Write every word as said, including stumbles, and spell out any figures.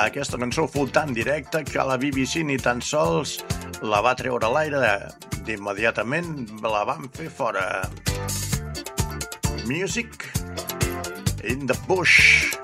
Aquesta cançó fou tan directa que la B B C ni tan sols la va treure a l'aire. D'immediatament la van fer fora. Music in the Bush.